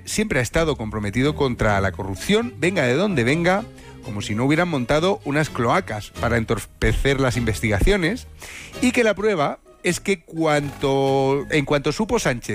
siempre ha estado comprometido contra la corrupción, venga de donde venga, como si no hubieran montado unas cloacas para entorpecer las investigaciones, y que la prueba es que en cuanto supo Sánchez